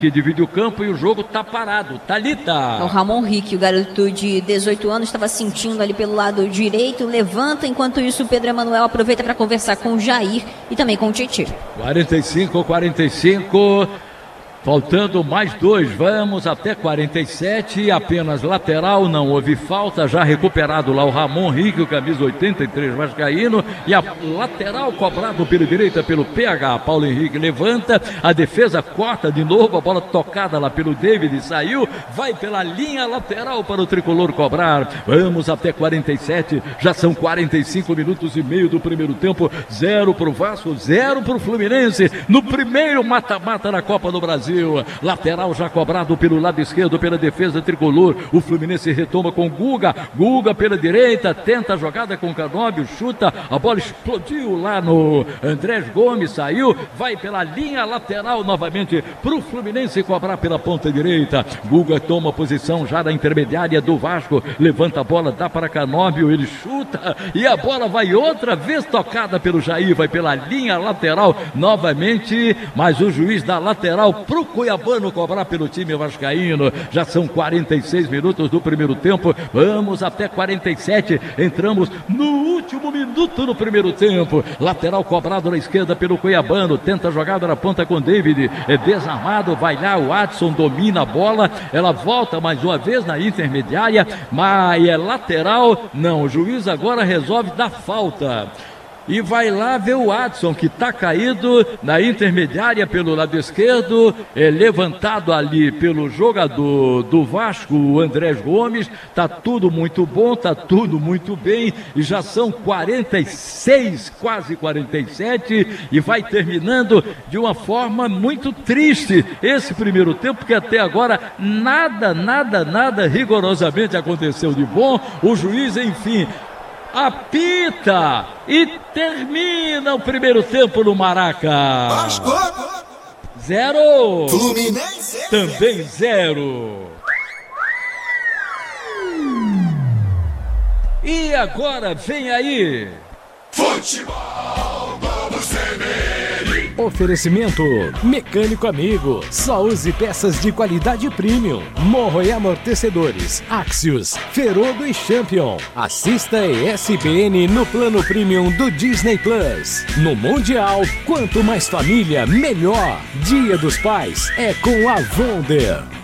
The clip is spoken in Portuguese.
que divide o campo e o jogo tá parado. Thalita. O Ramon Rick, o garoto de 18 anos, estava sentindo ali pelo lado direito, levanta. Enquanto isso, o Pedro Emanuel aproveita para conversar com o Jair e também com o Tietê. 45. Faltando mais 2, vamos até 47, apenas lateral, não houve falta, já recuperado lá o Ramon Rick, o camisa 83 vascaíno, e a lateral cobrado pela direita pelo PH, Paulo Henrique levanta, a defesa corta de novo, a bola tocada lá pelo David, saiu, vai pela linha lateral para o tricolor cobrar, vamos até 47, já são 45 minutos e meio do primeiro tempo, 0 para o Vasco, 0 para o Fluminense, no primeiro mata-mata na Copa do Brasil. Lateral já cobrado pelo lado esquerdo pela defesa tricolor. O Fluminense retoma com Guga pela direita, tenta a jogada com Canóbio, chuta, a bola explodiu lá no Andrés Gomes, saiu, vai pela linha lateral novamente para o Fluminense cobrar pela ponta direita. Guga toma posição já na intermediária do Vasco, levanta a bola, dá para Canóbio, ele chuta e a bola vai outra vez tocada pelo Jair, vai pela linha lateral novamente, mas o juiz da lateral pro Cuiabano cobrar pelo time vascaíno. Já são 46 minutos do primeiro tempo, vamos até 47, entramos no último minuto do primeiro tempo. Lateral cobrado na esquerda pelo Cuiabano, tenta a jogada na ponta com David, é desarmado, vai lá, o Adson domina a bola, ela volta mais uma vez na intermediária, mas é lateral, não, o juiz agora resolve dar falta. E vai lá ver o Adson, que está caído na intermediária pelo lado esquerdo, é levantado ali pelo jogador do Vasco, o Andrés Gomes. Está tudo muito bom, está tudo muito bem, e já são 46, quase 47, e vai terminando de uma forma muito triste esse primeiro tempo, porque até agora nada rigorosamente aconteceu de bom. O juiz, enfim, apita e termina o primeiro tempo no Maraca. 0. Fluminense também 0. E agora vem aí Futebol Globo CBN. Oferecimento Mecânico Amigo. Só use peças de qualidade premium. Morro e amortecedores, Axios, Ferodo e Champion. Assista ESPN no plano premium do Disney Plus. No Mundial, quanto mais família, melhor. Dia dos Pais é com a Wonder.